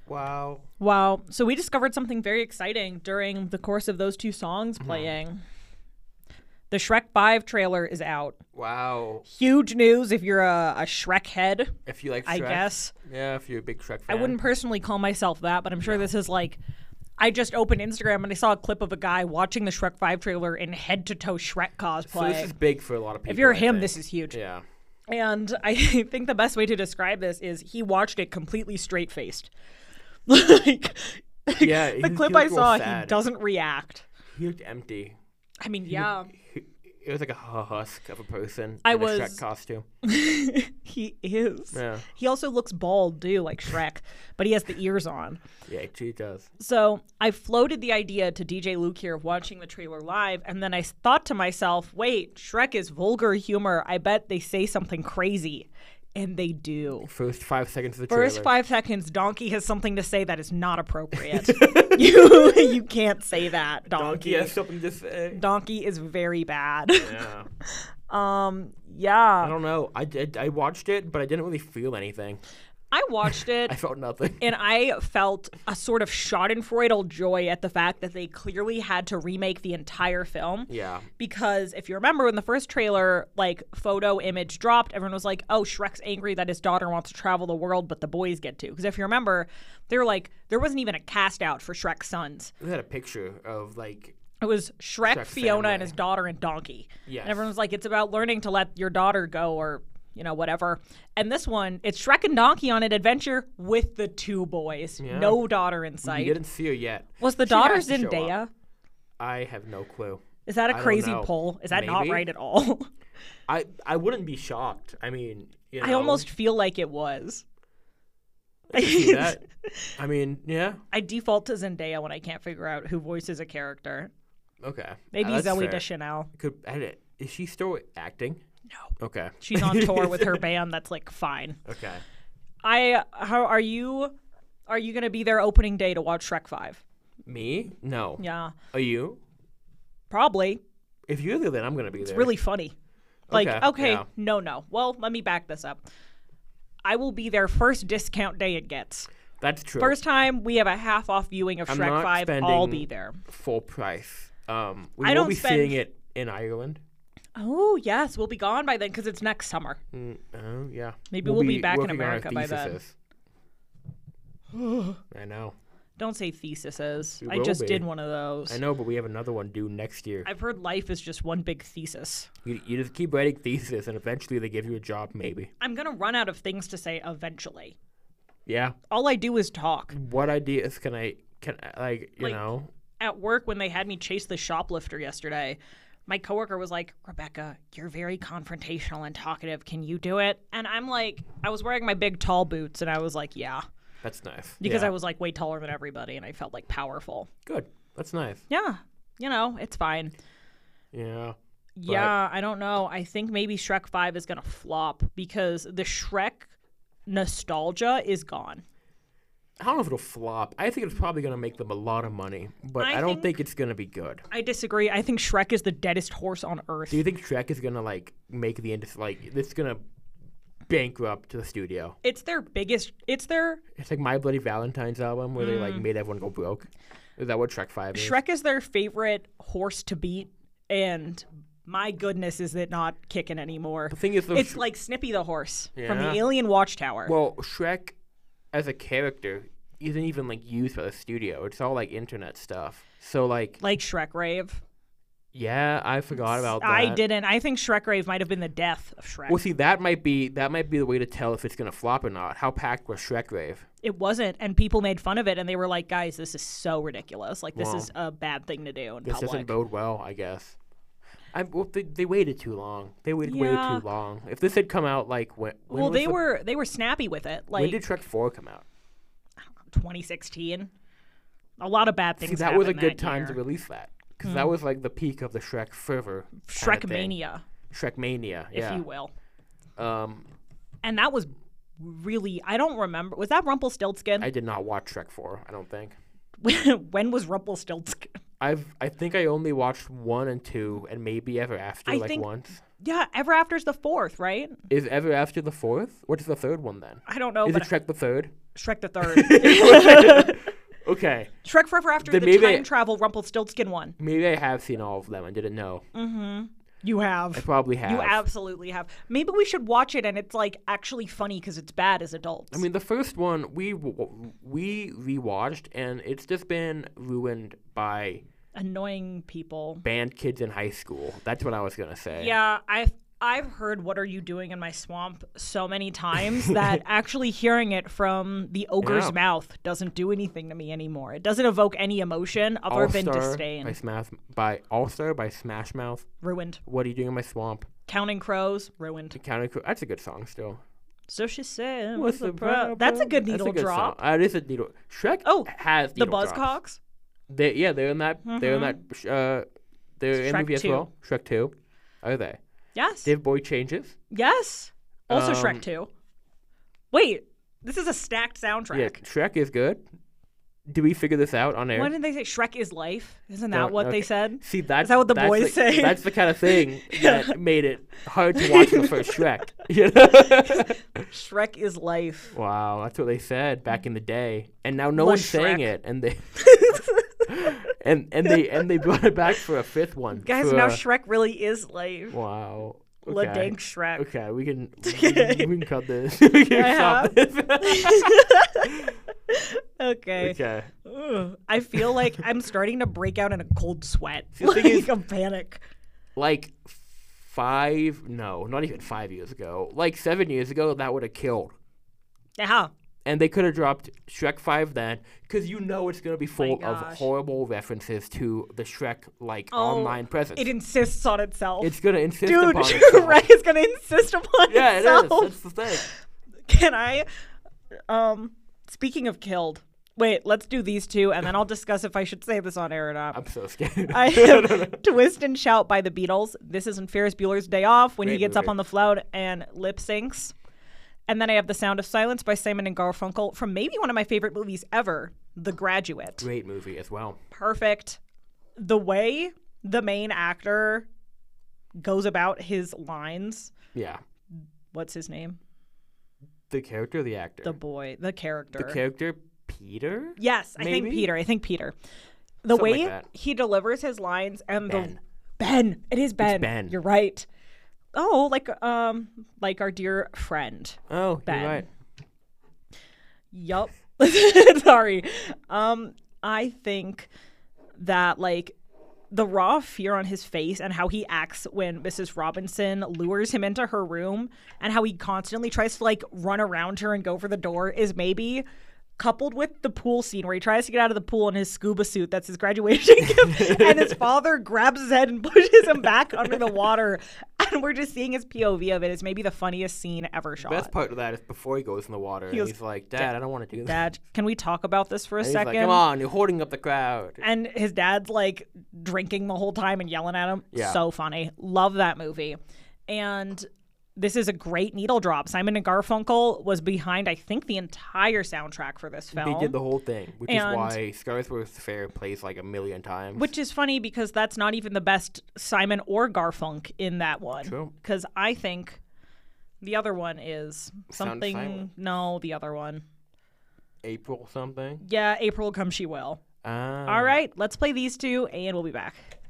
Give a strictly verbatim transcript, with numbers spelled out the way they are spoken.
Wow. Wow. So we discovered something very exciting during the course of those two songs playing. Mm-hmm. The Shrek five trailer is out. Wow. Huge news if you're a, a Shrek head. If you like Shrek. I guess. Yeah, if you're a big Shrek fan. I wouldn't personally call myself that, but I'm sure no. this is like... I just opened Instagram and I saw a clip of a guy watching the Shrek five trailer in head-to-toe Shrek cosplay. So this is big for a lot of people. If you're I him, think. this is huge. Yeah. And I think the best way to describe this is he watched it completely straight-faced. like, yeah, the he, clip he I saw, sad. he doesn't react. He looked empty. I mean, he yeah. Looked, he, it was like a husk of a person I in was... a Shrek costume. He is. Yeah. He also looks bald, too, like Shrek, but he has the ears on. Yeah, he does. So I floated the idea to D J Luke here of watching the trailer live, and then I thought to myself, wait, Shrek is vulgar humor. I bet they say something crazy. And they do. First five seconds of the First trailer. five seconds, Donkey has something to say that is not appropriate. you you can't say that, Donkey. Donkey has something to say. Donkey is very bad. Yeah. um. Yeah. I don't know. I, I, I watched it, but I didn't really feel anything. I watched it. I felt nothing. And I felt a sort of schadenfreude joy at the fact that they clearly had to remake the entire film. Yeah. Because if you remember in the first trailer, like, photo image dropped, everyone was like, oh, Shrek's angry that his daughter wants to travel the world, but the boys get to. Because if you remember, they were like, there wasn't even a cast out for Shrek's sons. They had a picture of, like... It was Shrek, Shrek Fiona, family. and his daughter and Donkey. Yes. And everyone was like, it's about learning to let your daughter go or... you know, whatever. And this one, it's Shrek and Donkey on an adventure with the two boys. Yeah. No daughter in sight. You didn't see her yet. Was the She daughter has to show Zendaya? up. I have no clue. Is that a I don't crazy know. poll? Is that not Maybe. right at all? I, I wouldn't be shocked. I mean, you know. I almost feel like it was. I can see that. I mean, yeah. I default to Zendaya when I can't figure out who voices a character. Okay. Maybe Uh, that's Zoe fair. Deschanel. Could edit. Is she still acting? No. Okay. She's on tour with her band. That's like fine. Okay. I how are you? Are you gonna be there opening day to watch Shrek five? Me? No. Yeah, Are you? probably. If you're there, then I'm gonna be It's there. really funny. Like, Okay, okay, yeah. no, no. Well, let me back this up. I will be there first discount day it gets. That's true. First time we have a half off viewing of I'm Shrek not five, I'll spending be there. full price. Um, we I will don't be spend- seeing it in Ireland. Oh, yes, we'll be gone by then because it's next summer. Mm, oh, yeah. Maybe we'll be back in working on our America by then. theses. I know. Don't say theses. We I will just be. did one of those. I know, but we have another one due next year. I've heard life is just one big thesis. You, you just keep writing thesis, and eventually they give you a job, maybe. I'm going to run out of things to say eventually. Yeah. All I do is talk. What ideas can I, can I, like, you Like- know? At work, when they had me chase the shoplifter yesterday, my coworker was like, Rebecca, you're very confrontational and talkative. Can you do it? And I'm like, I was wearing my big tall boots, and I was like, yeah. That's nice. Because yeah. I was like way taller than everybody, and I felt like powerful. Good. That's nice. Yeah. You know, it's fine. Yeah. Yeah, I don't know. I think maybe Shrek five is going to flop because the Shrek nostalgia is gone. I don't know if it'll flop. I think it's probably going to make them a lot of money, but I I, don't think- think it's going to be good. I disagree. I think Shrek is the deadest horse on earth. Do you think Shrek is going to, like, make the industry, like, this is going to bankrupt the studio? It's their biggest, it's their, It's like My Bloody Valentine's album where they, like, Mm. made everyone go broke. Is that what Shrek five is? Shrek is their favorite horse to beat, and my goodness, is it not kicking anymore. The thing is, though, It's Sh- like Snippy the horse from the Yeah. Alien Watchtower. well, Shrek as a character isn't even, like, used by the studio. It's all, like, internet stuff. So, like, like Shrek Rave. yeah, I forgot about that. I didn't. I think Shrek Rave might have been the death of Shrek. Well, see, that might be that might be the way to tell if it's gonna flop or not. How packed was Shrek Rave? It wasn't, and people made fun of it, and they were like, guys, this is so ridiculous. Like, this Well, is a bad thing to do in This public. doesn't bode well, I guess. I well, they, they waited too long. They waited Yeah. way too long. If this had come out like when, when well, was they the- were they were snappy with it. when Like, did Shrek four come out? twenty sixteen. A lot of bad things See, that was a happened good that time year. to release that because that was like the peak of the Shrek fervor. kinda Shrek thing. Mania, Shrek Mania, if yeah. you will. Um, And that was really, I don't remember. Was that Rumpelstiltskin? I did not watch Shrek four. I don't think. When was Rumpelstiltskin? I've I think I only watched one and two and maybe Ever After I like think- once. Yeah, Ever After's the fourth, right? Is Ever After the fourth? What's the third one then? I don't know, Is but it Shrek the third? Shrek the Third. Okay. Shrek Forever After, Then the maybe time I- travel Rumpelstiltskin one. Maybe I have seen all of them and didn't know. Mm-hmm. You have. I probably have. You absolutely have. Maybe we should watch it and it's like actually funny because it's bad as adults. I mean, the first one we w- we rewatched, and it's just been ruined by annoying people. band kids in high school. That's what I was gonna say. Yeah, I've I've heard "What Are You Doing in My Swamp" so many times that actually hearing it from the ogre's Yeah. mouth doesn't do anything to me anymore. It doesn't evoke any emotion other than All-Star disdain. by Smash by All Star by Smash Mouth. Ruined. What are you doing in my swamp? Counting Crows. Ruined. Counting Crow. That's a good song still. So she said. What's the pro- That's a good That's needle good drop. Song. Uh, it is a needle. Shrek Oh, has The needle drops. Buzzcocks. They yeah they're in that they're in that uh they're in the Shrek movie as two. well. Shrek two. Are they? Yes. Div Boy changes. Yes. Also Um, Shrek two. Wait, this is a stacked soundtrack. Yeah, Shrek is good. Did we figure this out on air? What did they say? Shrek is life? Isn't that Don't- what they okay. said? See, that's, Is that what the that's boys the, say? That's the kind of thing that made it hard to watch the first Shrek. You know? Shrek is life. Wow, that's what they said back in the day, and now no Le one's saying Shrek. it, and they and and they and they brought it back for a fifth one. Guys, for now a- Shrek really is life. wow. Le Okay. dank Shrek. Okay, we can we can, we can cut this. we can I stop have. this. Okay. Okay. Ugh. I feel like I'm starting to break out in a cold sweat. See, the Like thing is- a panic. Like five, no, not even five years ago. Like seven years ago, that would have killed. Yeah. And they could have dropped Shrek five then, because you know it's going to be full of gosh. horrible references to the Shrek, like, Oh, online presence. It insists on itself. It's going to insist Dude, upon itself. Shrek is gonna insist upon Yeah, it itself. is. That's the thing. Can I? Um, speaking of killed, wait. Let's do these two, and then I'll discuss if I should say this on air or not. I'm so scared. I have "Twist and Shout" by the Beatles. This is in Ferris Bueller's Day Off when he Great gets up movie. on the float and lip syncs. And then I have "The Sound of Silence" by Simon and Garfunkel from maybe one of my favorite movies ever, The Graduate. Great movie as well. Perfect. The way the main actor goes about his lines. Yeah. What's his name? The character or the actor? The boy, the character. The character, Peter? Yes, I think Maybe? Peter. I think Peter. The Something way like that. he delivers his lines and Ben. the Ben. It is Ben. Ben. You're right. Oh, like um, like our dear friend. Oh, Ben. you're right. Yup. Sorry. Um, I think that like the raw fear on his face and how he acts when Missus Robinson lures him into her room and how he constantly tries to like run around her and go for the door is maybe coupled with the pool scene where he tries to get out of the pool in his scuba suit. That's his graduation gift. And his father grabs his head and pushes him back under the water. And we're just seeing his P O V of it. It's maybe the funniest scene ever shot. Best part of that is before he goes in the water, He and goes, he's like, Dad, I don't want to do that. Dad, can we talk about this for a And he's second? like, come on, you're holding up the crowd. And his dad's like drinking the whole time and yelling at him. Yeah. So funny. Love that movie. And this is a great needle drop. Simon and Garfunkel was behind, I think, the entire soundtrack for this film. They did the whole thing, which And- is why Scarsworth Fair plays like a million times. Which is funny because that's not even the best Simon or Garfunk in that one. True. Because I think the other one is Sound something. Silent. No, the other one. April something. Yeah, April Come She Will. Ah. All right, let's play these two and we'll be back.